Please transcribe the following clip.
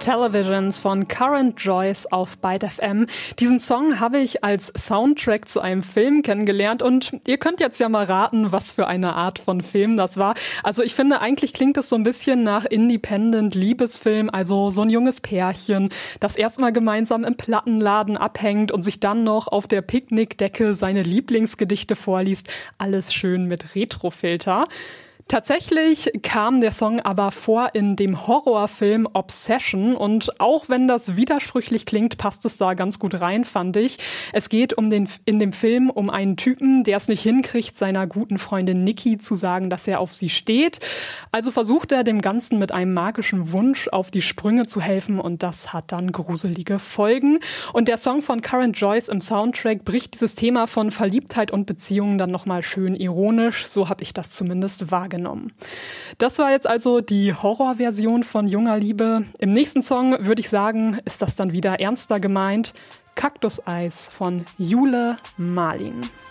Televisions von Current Joyce auf Byte FM. Diesen Song habe ich als Soundtrack zu einem Film kennengelernt und ihr könnt jetzt ja mal raten, was für eine Art von Film das war. Also ich finde, eigentlich klingt es so ein bisschen nach Independent-Liebesfilm, also so ein junges Pärchen, das erstmal gemeinsam im Plattenladen abhängt und sich dann noch auf der Picknickdecke seine Lieblingsgedichte vorliest. Alles schön mit Retrofilter. Tatsächlich kam der Song aber vor in dem Horrorfilm Obsession und auch wenn das widersprüchlich klingt, passt es da ganz gut rein, fand ich. Es geht in dem Film um einen Typen, der es nicht hinkriegt, seiner guten Freundin Nikki zu sagen, dass er auf sie steht. Also versucht er dem Ganzen mit einem magischen Wunsch auf die Sprünge zu helfen und das hat dann gruselige Folgen. Und der Song von Current Joyce im Soundtrack bricht dieses Thema von Verliebtheit und Beziehungen dann nochmal schön ironisch. So habe ich das zumindest wahrgenommen. Das war jetzt also die Horrorversion von Junger Liebe. Im nächsten Song würde ich sagen, ist das dann wieder ernster gemeint. Kaktuseis von Jule Marlin.